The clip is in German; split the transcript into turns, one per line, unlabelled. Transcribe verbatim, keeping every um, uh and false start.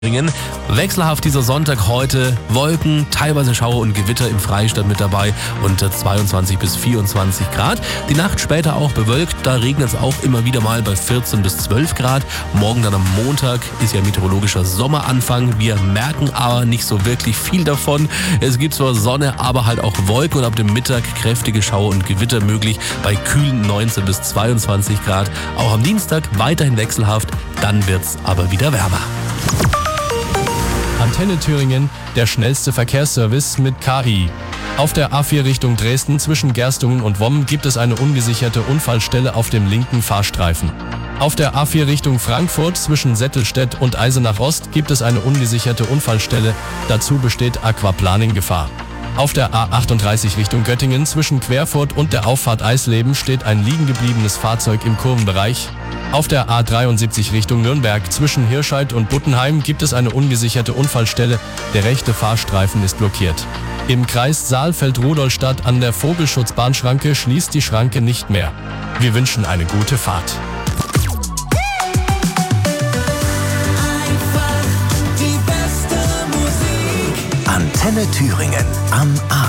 Wechselhaft dieser Sonntag heute, Wolken, teilweise Schauer und Gewitter im Freistaat mit dabei und zweiundzwanzig bis vierundzwanzig Grad. Die Nacht später auch bewölkt, da regnet es auch immer wieder mal bei vierzehn bis zwölf Grad. Morgen dann am Montag ist ja meteorologischer Sommeranfang. Wir merken aber nicht so wirklich viel davon. Es gibt zwar Sonne, aber halt auch Wolken und ab dem Mittag kräftige Schauer und Gewitter möglich bei kühlen neunzehn bis zweiundzwanzig Grad. Auch am Dienstag weiterhin wechselhaft, dann wird's aber wieder wärmer.
Antenne Thüringen, der schnellste Verkehrsservice mit K I. Auf der A vier Richtung Dresden zwischen Gerstungen und Womm gibt es eine ungesicherte Unfallstelle auf dem linken Fahrstreifen. Auf der A vier Richtung Frankfurt zwischen Settelstedt und Eisenach Ost gibt es eine ungesicherte Unfallstelle, dazu besteht Aquaplaning-Gefahr. Auf der A achtunddreißig Richtung Göttingen zwischen Querfurt und der Auffahrt Eisleben steht ein liegengebliebenes Fahrzeug im Kurvenbereich. Auf der A dreiundsiebzig Richtung Nürnberg zwischen Hirscheid und Buttenheim gibt es eine ungesicherte Unfallstelle, der rechte Fahrstreifen ist blockiert. Im Kreis Saalfeld-Rudolstadt an der Vogelschutzbahnschranke schließt die Schranke nicht mehr. Wir wünschen eine gute Fahrt.
Antenne Thüringen am Abend.